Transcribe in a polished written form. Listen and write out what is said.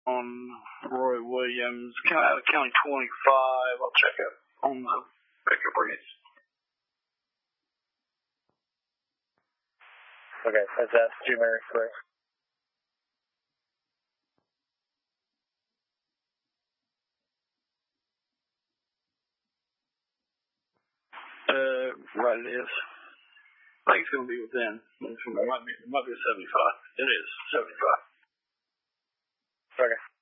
on Roy Williams, out of County 25. I'll check it on the pickup rates. Okay, that's 2 Mary, correct? Right, it is. I think it's going to be within. It might be a 75. It is 75. Okay.